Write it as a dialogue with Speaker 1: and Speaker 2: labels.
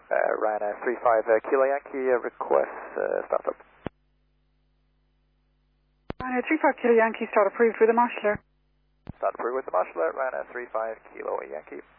Speaker 1: Ryanair 35 Kilo Yankee, request start up.
Speaker 2: Ryanair 35 Kilo Yankee, start approved with the marshaller.
Speaker 1: Start approved with the marshaller, Ryanair 35 Kilo Yankee.